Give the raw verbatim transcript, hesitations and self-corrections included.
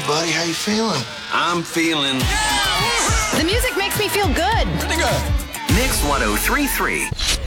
buddy, how you feeling? I'm feeling... The music makes me feel good. Pretty good. Mix one oh three point three.